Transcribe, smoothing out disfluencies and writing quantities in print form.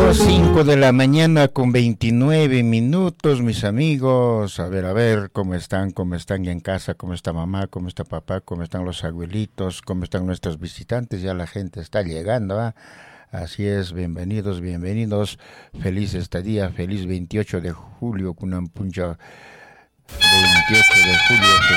5 de la mañana con 29 minutos, mis amigos. A ver, ¿cómo están en casa? ¿Cómo está mamá? ¿Cómo está papá? ¿Cómo están los abuelitos? ¿Cómo están nuestros visitantes? Ya la gente está llegando, ¿ah? Así es, bienvenidos. Feliz estadía, feliz 28 de julio, con un puncho 28 de julio.